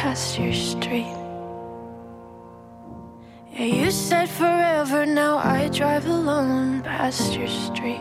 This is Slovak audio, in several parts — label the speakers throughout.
Speaker 1: past your street. Yeah, you said forever, now I drive alone past your street.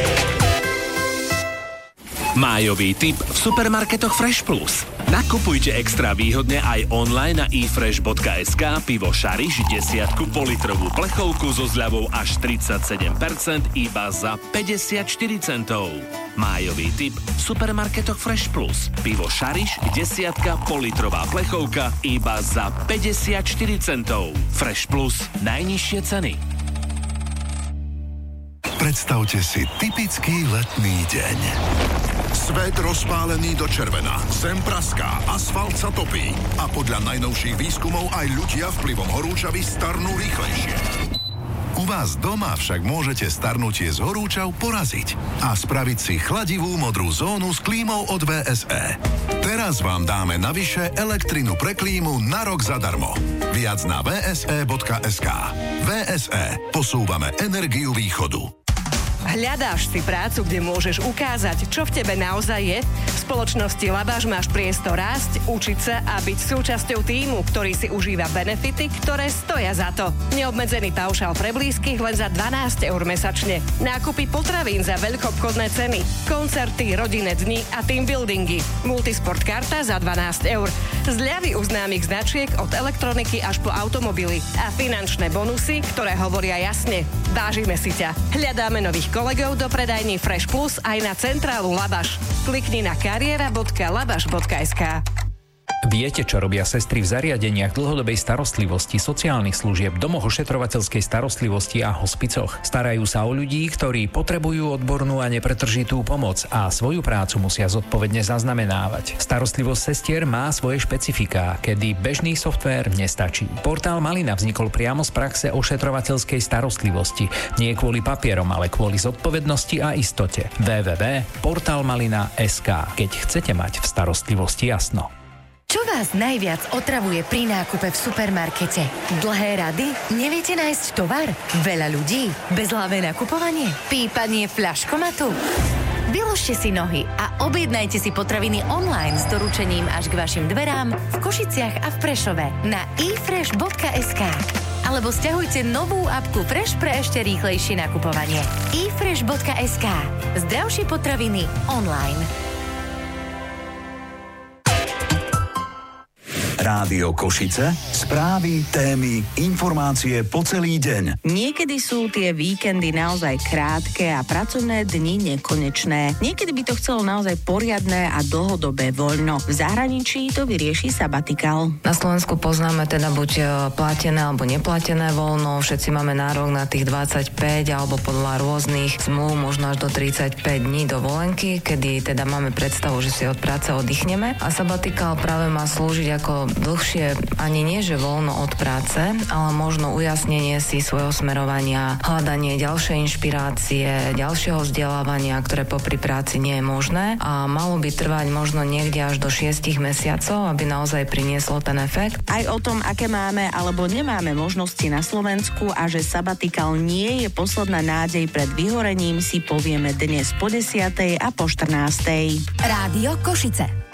Speaker 2: Májový tip v supermarketoch Fresh Plus. Nakupujte extra výhodne aj online na efresh.sk pivo Šariš 10 politrovú plechovku so zľavou až 37% iba za 54 centov. Májový tip v supermarketoch Fresh Plus. Pivo Šariš 10 politrová plechovka iba za 54 centov. Fresh Plus. Najnižšie ceny.
Speaker 3: Predstavte si typický letný deň. Svet rozpálený do červena, zem praská, asfalt sa topí a podľa najnovších výskumov aj ľudia vplyvom horúčavy starnú rýchlejšie. U vás doma však môžete starnutie z horúčav poraziť a spraviť si chladivú modrú zónu s klímou od VSE. Teraz vám dáme navyše elektrinu pre klímu na rok zadarmo. Viac na vse.sk. VSE. Posúvame energiu východu.
Speaker 4: Hľadáš si prácu, kde môžeš ukázať, čo v tebe naozaj je? V spoločnosti Labáš máš priestor rásť, učiť sa a byť súčasťou tímu, ktorý si užíva benefity, ktoré stoja za to. Neobmedzený paušál pre blízkych len za 12 eur mesačne. Nákupy potravín za veľkoobchodné ceny. Koncerty, rodinné dni a team buildingy. Multisport karta za 12 eur. Zľavy u známych značiek od elektroniky až po automobily. A finančné bonusy, ktoré hovoria jasne. Vážime si ťa. Hľadáme nových kolegov do predajní Fresh Plus aj na centrálu Labaš. Klikni na kariéra.labaš.sk.
Speaker 5: Viete, čo robia sestry v zariadeniach dlhodobej starostlivosti, sociálnych služieb, domoch ošetrovateľskej starostlivosti a hospicoch? Starajú sa o ľudí, ktorí potrebujú odbornú a nepretržitú pomoc a svoju prácu musia zodpovedne zaznamenávať. Starostlivosť sestier má svoje špecifiká, kedy bežný softvér nestačí. Portál Malina vznikol priamo z praxe ošetrovateľskej starostlivosti. Nie kvôli papierom, ale kvôli zodpovednosti a istote. www.portalmalina.sk. Keď chcete mať v starostlivosti jasno.
Speaker 6: Čo vás najviac otravuje pri nákupe v supermarkete? Dlhé rady? Neviete nájsť tovar? Veľa ľudí? Bezhlavé nakupovanie? Pípanie fľaškomatu? Vyložte si nohy a objednajte si potraviny online s doručením až k vašim dverám v Košiciach a v Prešove na efresh.sk. Alebo sťahujte novú apku Fresh pre ešte rýchlejšie nakupovanie. efresh.sk. Zdravšie potraviny online.
Speaker 7: Rádio Košice, správy, témy, informácie po celý deň.
Speaker 8: Niekedy sú tie víkendy naozaj krátke a pracovné dni nekonečné. Niekedy by to chcelo naozaj poriadne a dlhodobé voľno. V zahraničí to vyrieši sabatikál.
Speaker 9: Na Slovensku poznáme teda buď platené alebo neplatené voľno. Všetci máme nárok na tých 25 alebo podľa rôznych zmluv možno až do 35 dní dovolenky, kedy teda máme predstavu, že si od práce oddychneme. A sabatikál práve má slúžiť ako dlhšie ani nie, že voľno od práce, ale možno ujasnenie si svojho smerovania, hľadanie ďalšej inšpirácie, ďalšieho vzdelávania, ktoré popri práci nie je možné a malo by trvať možno niekde až do 6 mesiacov, aby naozaj prinieslo ten efekt.
Speaker 8: Aj o tom, aké máme alebo nemáme možnosti na Slovensku a že sabatikál nie je posledná nádej pred vyhorením, si povieme dnes po 10. a po 14.
Speaker 6: Rádio Košice.